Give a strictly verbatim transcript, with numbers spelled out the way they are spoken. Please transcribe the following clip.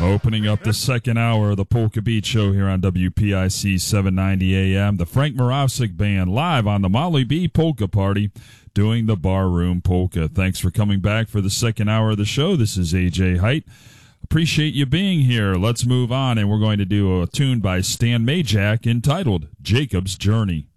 Opening up the second hour of the Polka Beat Show here on W P I C seven ninety A M. The Frank Moravsik Band live on the Molly B Polka Party doing the Barroom Polka. Thanks for coming back for the second hour of the show. This is A J Height. Appreciate you being here. Let's move on, and we're going to do a tune by Stan Majak entitled Jacob's Journey.